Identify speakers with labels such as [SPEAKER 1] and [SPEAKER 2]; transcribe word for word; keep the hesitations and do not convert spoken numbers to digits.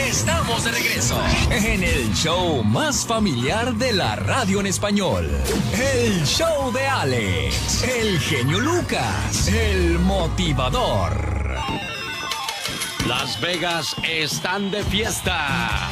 [SPEAKER 1] Estamos de regreso en el show más familiar de la radio en español. El show de Alex, el genio Lucas, el motivador.
[SPEAKER 2] Las Vegas están de fiesta.